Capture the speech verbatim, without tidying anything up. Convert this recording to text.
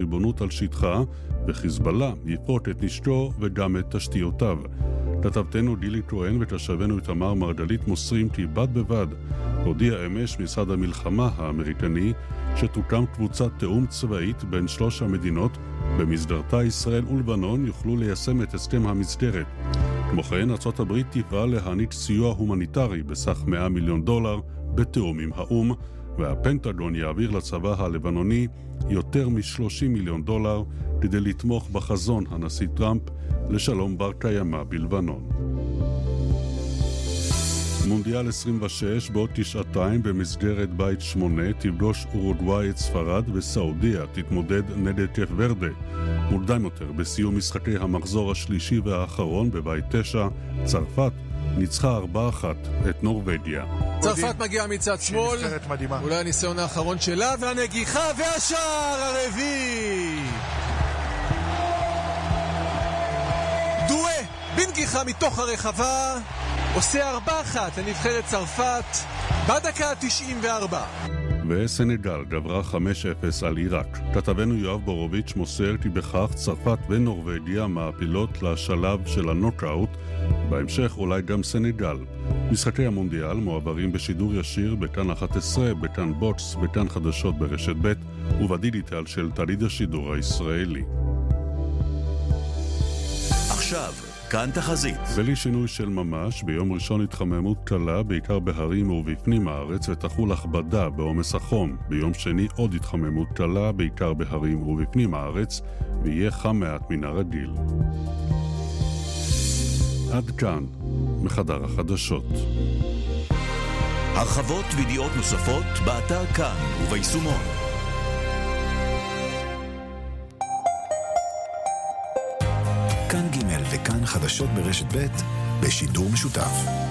ריבונות על שטחה, וחיזבאללה יפרוט את נשקו וגם את תשתיותיו. כתבתנו דילי טוען ותושבנו איתמר מרגלית מוסרים כי בד בבד הודיע אמש משרד המלחמה האמריקני שתוקם קבוצת תאום צבאית בין שלוש המדינות, במסדרתה ישראל ולבנון יוכלו ליישם את הסכם המסגרת. כמו כן, ארצות הברית תפעל להעניק סיוע הומניטרי בסך מאה מיליון דולר בתאום עם האום, והפנטגון יעביר לצבא הלבנוני יותר מ-שלושים מיליון דולר כדי לתמוך בחזון הנשיא טראמפ לשלום בר קיימא בלבנון. מונדיאל עשרים ושש בעוד תשעתיים במסגרת בית שמונה תפגוש אורוגוואי את ספרד, וסעודיה תתמודד נגד קייפ ורדה. מוקדם יותר, בסיום משחקי המחזור השלישי והאחרון בבית תשע, צרפת ניצחה ארבע אחת את נורווגיה. צרפת מגיעה מצד שמאל, אולי הניסיון האחרון שלה, והנגיחה והשער הרביעי. דואה בנגיחה מתוך הרחבה עושה ארבע אחת לנבחרת צרפת בדקה ה-תשעים וארבע. וסנגל גברה חמש אפס על עיראק. כתבנו יואב בורוביץ' מוסר כי בכך צרפת ונורווגיה מעפילות לשלב של הנוקאוט, בהמשך אולי גם סנגל. משחקי המונדיאל מועברים בשידור ישיר בכאן אחת עשרה, בכאן בוקס, בכאן חדשות ברשת ב' ובדיגיטל של תאגיד השידור הישראלי. עכשיו כאן תחזית. בלי שינוי של ממש, ביום ראשון התחממות קלה בעיקר בהרים ובפנים הארץ ותחול הכבדה בעומס החום. ביום שני עוד התחממות קלה בעיקר בהרים ובפנים הארץ ויהיה חם מעט מן הרגיל. עד כאן מחדר החדשות. הרחבות וידיעות נוספות באתר כאן וביישומון. כאן ג' וכאן חדשות ברשת ב' בשידור משותף.